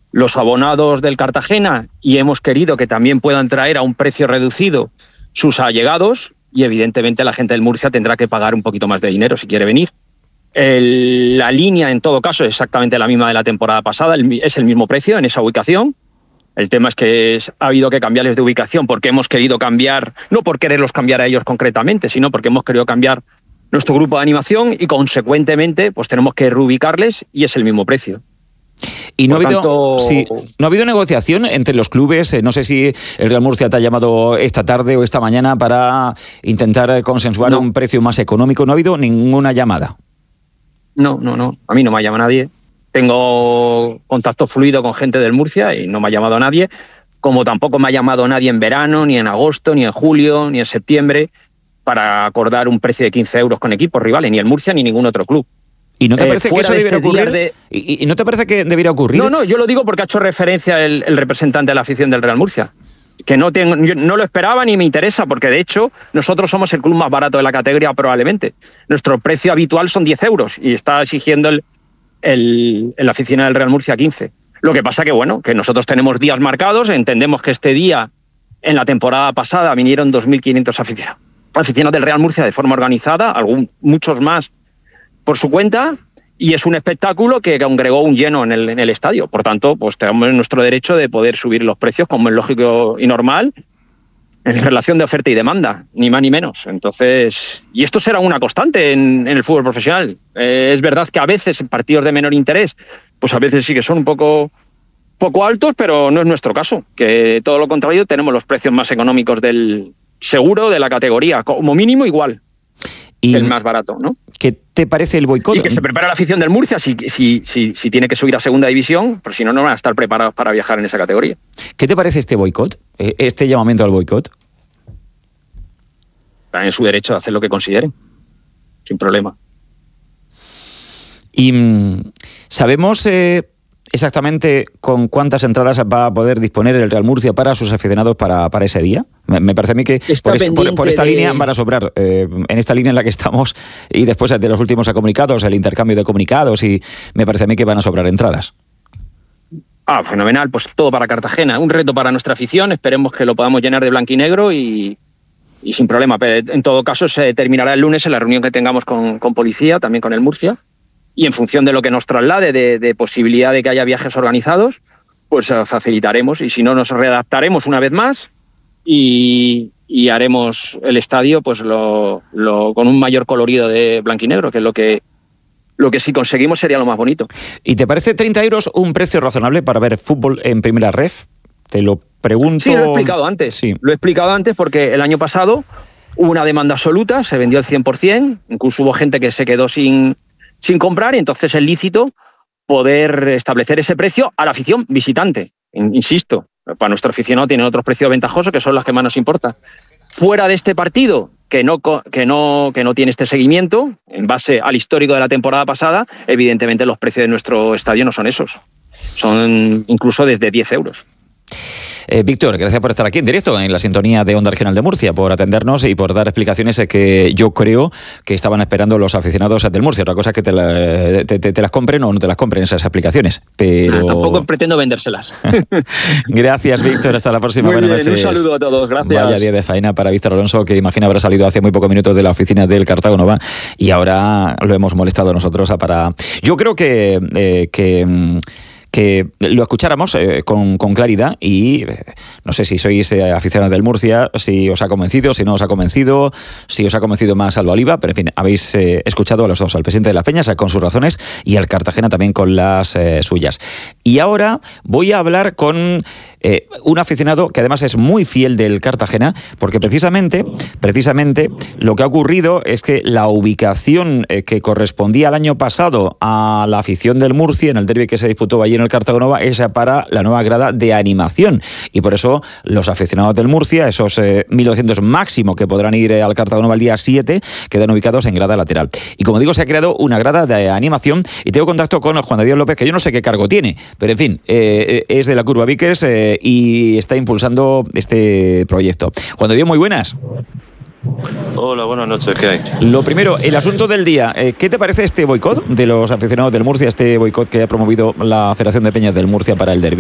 los abonados del Cartagena y hemos querido que también puedan traer a un precio reducido sus allegados y evidentemente la gente del Murcia tendrá que pagar un poquito más de dinero si quiere venir. La línea en todo caso es exactamente la misma de la temporada pasada, es el mismo precio en esa ubicación. El tema es que ha habido que cambiarles de ubicación porque hemos querido cambiar, no por quererlos cambiar a ellos concretamente, sino porque hemos querido cambiar nuestro grupo de animación y consecuentemente pues tenemos que reubicarles y es el mismo precio. Y no ha habido negociación entre los clubes. No sé si el Real Murcia te ha llamado esta tarde o esta mañana para intentar consensuar un precio más económico. ¿No ha habido ninguna llamada? No. A mí no me ha llamado nadie. Tengo contacto fluido con gente del Murcia y no me ha llamado nadie. Como tampoco me ha llamado nadie en verano, ni en agosto, ni en julio, ni en septiembre para acordar un precio de 15 euros con equipos rivales, ni el Murcia ni ningún otro club. ¿Y no te parece que eso debería ocurrir? ¿Y no te parece que debería ocurrir? No, yo lo digo porque ha hecho referencia el representante de la afición del Real Murcia. Que yo no lo esperaba ni me interesa, porque de hecho nosotros somos el club más barato de la categoría probablemente. Nuestro precio habitual son 10 euros y está exigiendo el aficionado del Real Murcia 15. Lo que pasa que nosotros tenemos días marcados, entendemos que este día, en la temporada pasada, vinieron 2.500 aficionados del Real Murcia de forma organizada, muchos más por su cuenta, y es un espectáculo que congregó un lleno en el estadio. Por tanto, pues tenemos nuestro derecho de poder subir los precios como es lógico y normal en relación de oferta y demanda, ni más ni menos. Entonces, y esto será una constante en el fútbol profesional. Es verdad que a veces en partidos de menor interés, pues a veces sí que son un poco altos, pero no es nuestro caso, que todo lo contrario, tenemos los precios más económicos del seguro de la categoría, como mínimo igual. Y el más barato, ¿no? ¿Qué te parece el boicot? Y que se prepara la afición del Murcia si tiene que subir a segunda división, pero si no, no van a estar preparados para viajar en esa categoría. ¿Qué te parece este boicot? Este llamamiento al boicot. Están en su derecho a hacer lo que consideren, sin problema. Y sabemos exactamente con cuántas entradas va a poder disponer el Real Murcia para sus aficionados para ese día. Me parece a mí que por esta línea van a sobrar, en esta línea en la que estamos, y después de los últimos comunicados, el intercambio de comunicados, y me parece a mí que van a sobrar entradas. Fenomenal, pues todo para Cartagena, un reto para nuestra afición, esperemos que lo podamos llenar de blanquinegro y sin problema. Pero en todo caso se terminará el lunes en la reunión que tengamos con policía, también con el Murcia, y en función de lo que nos traslade de posibilidad de que haya viajes organizados, pues facilitaremos, y si no, nos redactaremos una vez más y haremos el estadio pues con un mayor colorido de blanquinegro, que es lo que si conseguimos sería lo más bonito. ¿Y te parece 30 euros un precio razonable para ver fútbol en primera ref? Te lo pregunto. Sí, lo he explicado antes. Sí. Lo he explicado antes porque el año pasado hubo una demanda absoluta, se vendió al 100%, incluso hubo gente que se quedó sin comprar, y entonces es lícito poder establecer ese precio a la afición visitante. Insisto, para nuestro aficionado tienen otros precios ventajosos que son las que más nos importan. Fuera de este partido, que no tiene este seguimiento, en base al histórico de la temporada pasada, evidentemente los precios de nuestro estadio no son esos. Son incluso desde 10 euros. Víctor, gracias por estar aquí en directo en la sintonía de Onda Regional de Murcia, por atendernos y por dar explicaciones que yo creo que estaban esperando los aficionados del Murcia. Otra cosa es que te las compren o no te las compren esas explicaciones, pero tampoco pretendo vendérselas. Gracias, Víctor, hasta la próxima. Buenas noches. Un saludo a todos, gracias. Vaya día de faena para Víctor Alonso, que imagino habrá salido hace muy pocos minutos de la oficina del Cartago Nova y ahora lo hemos molestado nosotros para... Yo creo que lo escucháramos con claridad, y no sé si sois aficionados del Murcia, si os ha convencido, si no os ha convencido, si os ha convencido más Alba Oliva, pero en fin, habéis escuchado a los dos, al presidente de las Peñas con sus razones y al Cartagena también con las suyas. Y ahora voy a hablar con un aficionado que además es muy fiel del Cartagena, porque precisamente lo que ha ocurrido es que la ubicación que correspondía al año pasado a la afición del Murcia en el derbi que se disputó allí en el Cartago Nova es para la nueva grada de animación, y por eso los aficionados del Murcia, esos 1.200 máximo que podrán ir al Cartago Nova el día 7, quedan ubicados en grada lateral. Y como digo, se ha creado una grada de animación, y tengo contacto con Juan de Dios López, que yo no sé qué cargo tiene, pero en fin, es de la Curva Vickers y está impulsando este proyecto. Juan de Dios, muy buenas. Hola, buenas noches, ¿qué hay? Lo primero, el asunto del día. ¿Qué te parece este boicot de los aficionados del Murcia, este boicot que ha promovido la Federación de Peñas del Murcia para el derbi?